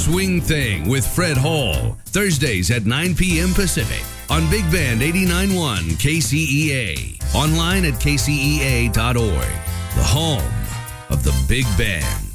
Swing Thing with Fred Hall. Thursdays at 9 p.m. Pacific on Big Band 89.1 KCEA. Online at kcea.org. The home of the Big Band.